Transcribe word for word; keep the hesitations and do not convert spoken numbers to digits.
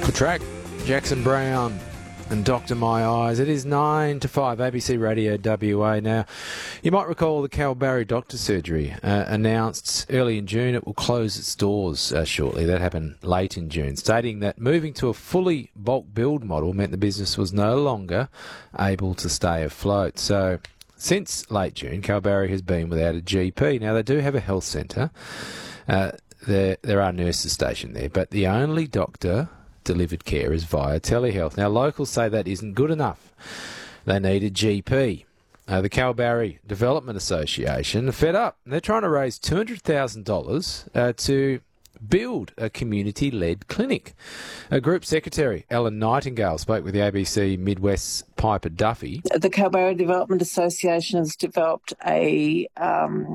Good track, Jackson Brown and Doctor My Eyes. It is nine to five, A B C Radio W A. Now, you might recall the Kalbarri Doctor Surgery uh, announced early in June it will close its doors uh, shortly. That happened late in June, stating that moving to a fully bulk build model meant the business was no longer able to stay afloat. So, since late June, Kalbarri has been without a G P. Now, they do have a health centre. Uh, there, there are nurses stationed there, but the only doctor delivered care is via telehealth. Now, locals say that isn't good enough. They need a G P. Uh, the Kalbarri Development Association are fed up. They're trying to raise two hundred thousand dollars uh, to build a community-led clinic. A group secretary, Ellen Nightingale, spoke with the A B C Midwest's Piper Duffy. The Kalbarri Development Association has developed a um,